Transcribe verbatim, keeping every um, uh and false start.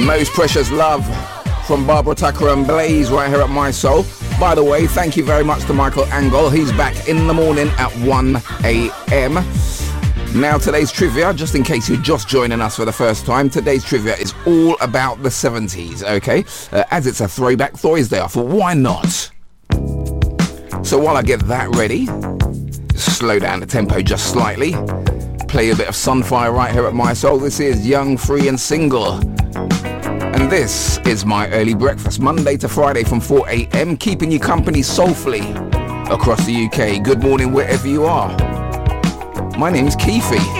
Most Precious Love from Barbara Tucker and Blaze right here at My Soul. By the way, thank you very much to Michael Angle. He's back in the morning at one a.m. Now, today's trivia, just in case you're just joining us for the first time, today's trivia is all about the seventies, okay? Uh, as it's a throwback Thursday, I thought, why not? So while I get that ready, slow down the tempo just slightly, play a bit of Sunfire right here at My Soul. This is Young, Free and Single. And this is my early breakfast, Monday to Friday from four a.m, keeping you company soulfully across the U K. Good morning wherever you are. My name's Keefe.